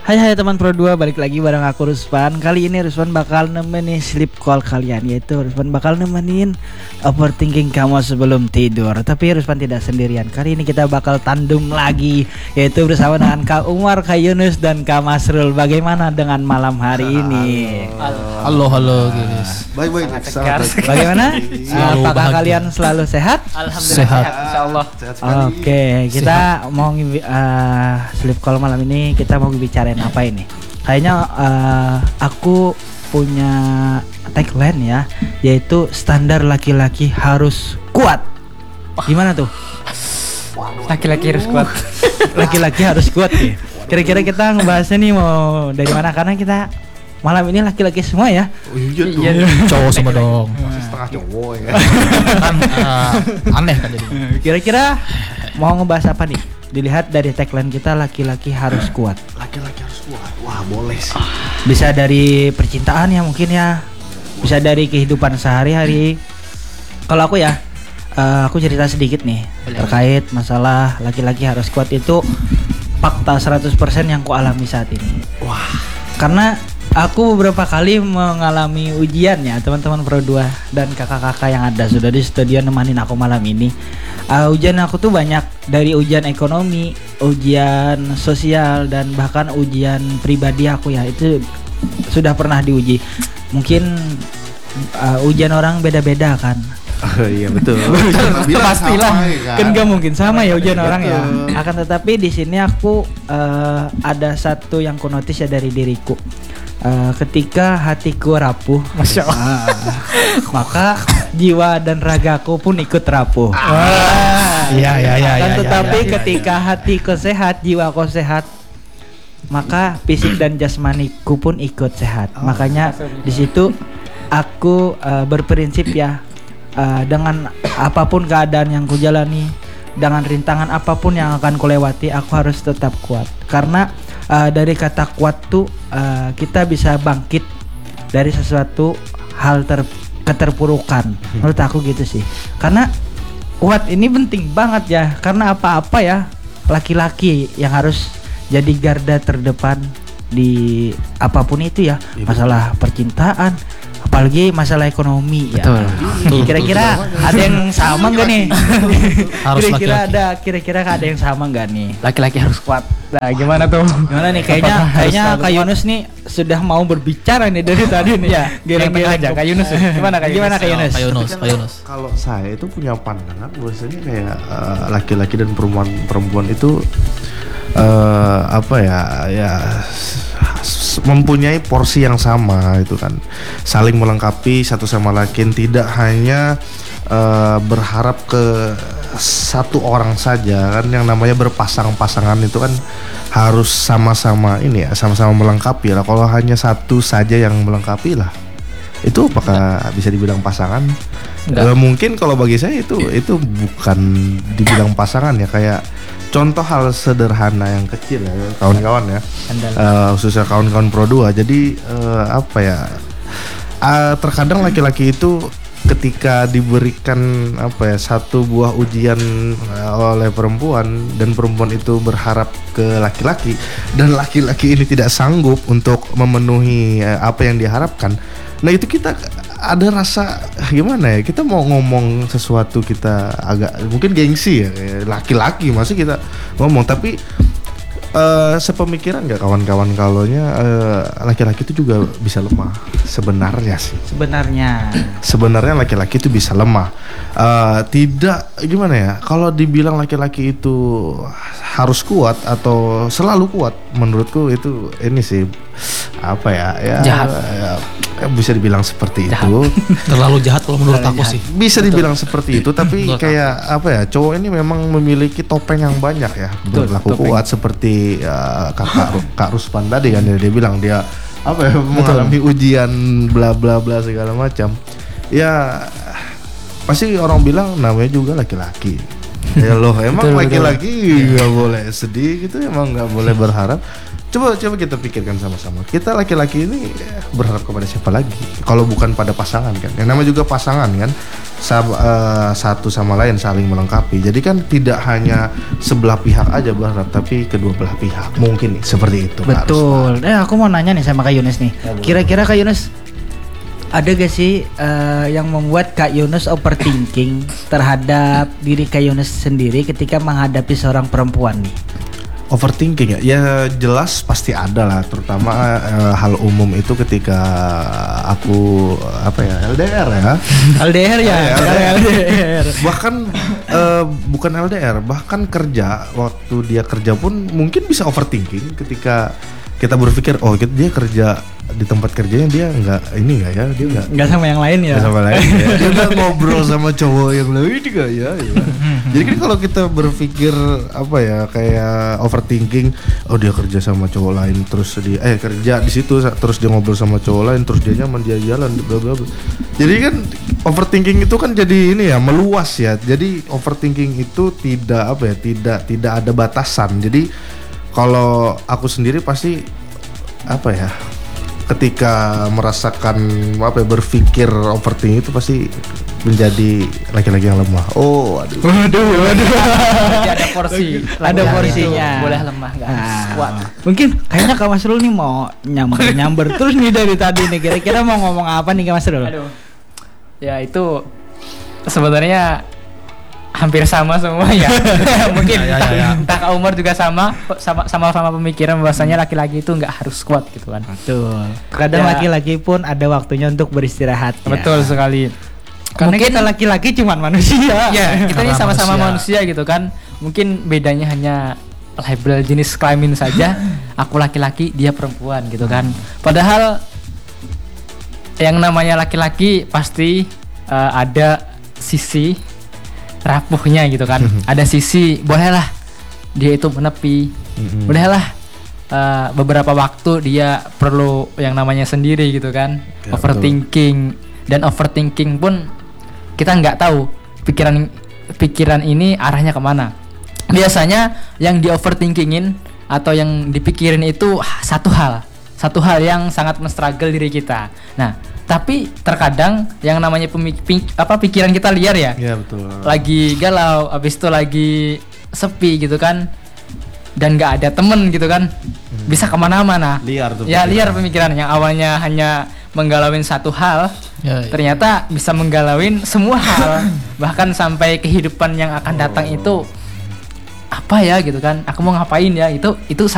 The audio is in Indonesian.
Hai teman Pro 2, balik lagi bareng aku Ruspan. Kali ini Ruspan bakal nemenin sleep call kalian, yaitu Ruspan bakal nemenin overthinking kamu sebelum tidur. Tapi Ruspan tidak sendirian. Kali ini kita bakal tandem lagi, yaitu bersama dengan Kak Umar, Kak Yunus, dan Kak Masrul. Bagaimana dengan malam hari ini? Halo guys. Baik. Bagaimana? Apakah kalian selalu sehat? Alhamdulillah sehat. Insyaallah. Oke, kita mau sleep call malam ini kita mau bicarain apa ini? Kayaknya aku punya tagline ya, yaitu standar laki-laki harus kuat. Gimana tuh? Laki-laki harus kuat. Laki-laki harus kuat ya. Kira-kira kita ngebahasnya nih mau dari mana? Karena kita malam ini laki-laki semua ya. Iya, Cowok semua dong. masih setengah cowok ya. Kan aneh kan jadi. Kira-kira mau ngebahas apa nih? Dilihat dari tagline kita, laki-laki harus kuat. Laki-laki harus kuat. Wah, boleh sih. Bisa dari percintaan ya mungkin ya. Bisa dari kehidupan sehari-hari. Kalau aku ya, aku cerita sedikit nih terkait masalah laki-laki harus kuat itu fakta 100% yang ku alami saat ini. Wah, Karena aku beberapa kali mengalami ujian ya teman-teman Pro 2 dan kakak-kakak yang ada sudah di studio nemanin aku malam ini. Ujian aku tuh banyak, dari ujian ekonomi, ujian sosial, dan bahkan ujian pribadi aku ya, itu sudah pernah diuji. Mungkin ujian orang beda-beda kan. iya betul. Pastilah, kan gak mungkin sama ya ujian Betul. orang ya. Akan tetapi di sini aku ada satu yang ku notice ya dari diriku. Ketika hatiku rapuh, Masya Allah, maka jiwa dan ragaku pun ikut rapuh. Iya. Tetapi ketika hatiku sehat, jiwaku sehat, maka fisik dan jasmaniku pun ikut sehat. Makanya di situ aku berprinsip ya, dengan apapun keadaan yang kujalani, dengan rintangan apapun yang akan kulewati, aku harus tetap kuat. Karena dari kata kuat tuh kita bisa bangkit dari sesuatu hal keterpurukan. Menurut aku gitu sih. Karena kuat ini penting banget ya. Karena apa-apa ya, laki-laki yang harus jadi garda terdepan di apapun itu ya. Masalah percintaan, apalagi masalah ekonomi ya. Kira-kira ada yang sama nggak nih? Harus Kira-kira ada yang sama nggak nih? Laki-laki harus kuat. Nah, gimana tuh? Gimana nih? Kayaknya Kak Yunus nih sudah mau berbicara nih dari tadi nih. Ya, geleng-geleng aja Kak Yunus. Gimana Kak Yunus? Kak Yunus. Kalau saya itu punya pandangan bahwasanya kayak laki-laki dan perempuan itu mempunyai porsi yang sama itu kan, saling melengkapi satu sama lain, tidak hanya berharap ke satu orang saja kan. Yang namanya berpasang-pasangan itu kan harus sama-sama ini ya, sama-sama melengkapi lah. Kalau hanya satu saja yang melengkapi lah, itu apakah bisa dibilang pasangan? Mungkin kalau bagi saya itu bukan dibilang pasangan ya. Kayak contoh hal sederhana yang kecil ya kawan-kawan ya, khususnya kawan-kawan Pro 2. Jadi terkadang laki-laki itu ketika diberikan satu buah ujian oleh perempuan, dan perempuan itu berharap ke laki-laki, dan laki-laki ini tidak sanggup untuk memenuhi apa yang diharapkan. Nah itu kita ada rasa gimana ya, kita mau ngomong sesuatu kita agak mungkin gengsi ya, laki-laki masih kita ngomong. Tapi sepemikiran nggak kawan-kawan kalaunya laki-laki itu juga bisa lemah sebenarnya sih. Sebenarnya laki-laki itu bisa lemah. Tidak gimana ya, kalau dibilang laki-laki itu harus kuat atau selalu kuat, menurutku itu ini sih Jahat. Bisa dibilang seperti Jahat. itu. Terlalu jahat kalau menurut aku sih. Bisa dibilang seperti itu, tapi kayak cowok ini memang memiliki topeng yang banyak ya, berlaku kuat seperti Kak Ruspan tadi kan, dia bilang dia mengalami ujian bla bla bla segala macam. Ya pasti orang bilang namanya juga laki-laki. Ya loh, emang laki-laki nggak boleh sedih gitu, emang nggak boleh berharap. Coba kita pikirkan sama-sama. Kita laki-laki ini berharap kepada siapa lagi? Kalau bukan pada pasangan kan. Yang namanya juga pasangan kan. Satu sama lain saling melengkapi. Jadi kan tidak hanya sebelah pihak aja berharap, tapi kedua belah pihak. Mungkin nih, seperti itu. Betul. Aku mau nanya nih sama Kak Yunus nih. Kira-kira Kak Yunus ada gak sih yang membuat Kak Yunus overthinking terhadap diri Kak Yunus sendiri ketika menghadapi seorang perempuan nih? Overthinking ya jelas pasti ada lah, terutama hal umum itu ketika aku LDR ya. LDR ya. LDR. Bahkan bukan LDR, bahkan kerja, waktu dia kerja pun mungkin bisa overthinking ketika kita berpikir dia kerja di tempat kerjanya dia nggak sama yang lain ya. Nggak sama lain ya. Dia nggak ngobrol sama cowok yang lain juga ya. Jadi kan kalau kita berpikir kayak overthinking, dia kerja sama cowok lain terus dia kerja di situ terus dia ngobrol sama cowok lain terus dia nyaman dia jalan bla bla bla. Jadi kan overthinking itu kan jadi meluas ya. Jadi overthinking itu tidak ada batasan. Jadi kalau aku sendiri pasti ketika merasakan berpikir overthinking itu pasti menjadi laki-laki yang lemah. Waduh. Ada porsi. Ada porsinya. Boleh lemah enggak? Kuat. Mungkin kayaknya Kak Masrul nih mau nyamber terus nih dari tadi nih. Kira-kira mau ngomong apa nih Kak Masrul? Aduh. Ya itu sebenarnya hampir sama semua ya. Mungkin entah Kak Umar juga sama pemikiran bahwasanya laki-laki itu nggak harus kuat gitu kan. Betul. Kadang laki-laki pun ada waktunya untuk beristirahat. Betul sekali. Karena mungkin kita laki-laki cuman manusia. Ya, kita ini sama-sama manusia gitu kan. Mungkin bedanya hanya label jenis kelamin saja. Aku laki-laki, dia perempuan gitu kan. Padahal yang namanya laki-laki pasti ada sisi rapuhnya gitu kan. Ada sisi bolehlah dia itu menepi, bolehlah beberapa waktu dia perlu yang namanya sendiri gitu kan. Overthinking. Dan overthinking pun kita nggak tahu pikiran ini arahnya kemana. Biasanya yang di overthinkingin atau yang dipikirin itu satu hal yang sangat men-struggle diri kita. Nah, tapi terkadang yang namanya pikiran kita liar ya. Iya betul. Lagi galau, abis itu lagi sepi gitu kan, dan nggak ada temen gitu kan, bisa kemana-mana. Liar tuh. Ya liar pemikiran yang awalnya hanya menggalauin satu hal, ternyata bisa menggalauin semua hal, bahkan sampai kehidupan yang akan datang itu apa ya gitu kan, aku mau ngapain ya, itu